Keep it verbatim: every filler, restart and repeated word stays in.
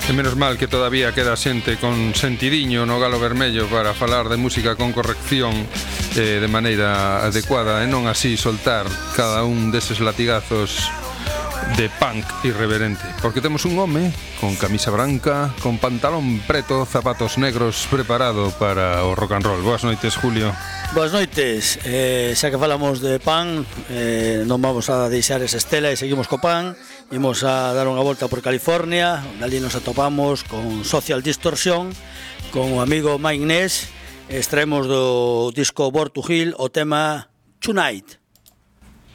E menos mal que todavía queda xente con sentidiño no Galo Vermello para falar de música con corrección eh, de maneira adecuada e non así soltar cada un deses latigazos de punk irreverente. Porque temos un home con camisa branca, con pantalón preto, zapatos negros, preparado para o rock and roll. Boas noites, Julio. Boas noites, eh, xa que falamos de pan, eh, non vamos a deixar esa estela e seguimos co pan. Imos a dar unha volta por California, ali nos atopamos con Social Distortion, con o amigo Mike Ness. Extraemos do disco Born to Heal o tema Tonight.